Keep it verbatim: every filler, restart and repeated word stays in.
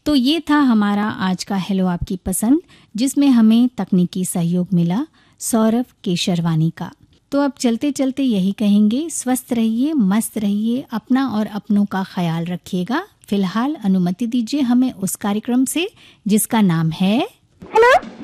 तो ये था हमारा आज का हेलो आपकी पसंद, जिसमें हमें तकनीकी सहयोग मिला सौरभ केशरवानी का। तो अब चलते चलते यही कहेंगे, स्वस्थ रहिए, मस्त रहिए, अपना और अपनों का ख्याल रखिएगा। फिलहाल अनुमति दीजिए हमें उस कार्यक्रम से जिसका नाम है हेलो।